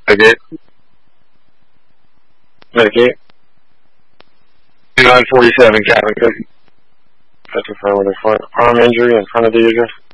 Medicate. Medicate. 2947, Captain Cook. That's affirmative for arm injury in front of the user.